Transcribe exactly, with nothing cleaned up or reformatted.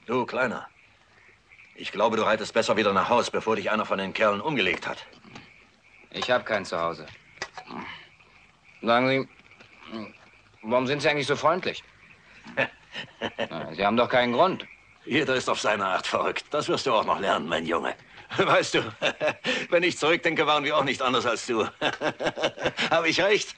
Du, Kleiner. Ich glaube, du reitest besser wieder nach Haus, bevor dich einer von den Kerlen umgelegt hat. Ich habe kein Zuhause. Sagen Sie, warum sind Sie eigentlich so freundlich? Na, Sie haben doch keinen Grund. Jeder ist auf seine Art verrückt. Das wirst du auch noch lernen, mein Junge. Weißt du, wenn ich zurückdenke, waren wir auch nicht anders als du. Habe ich recht?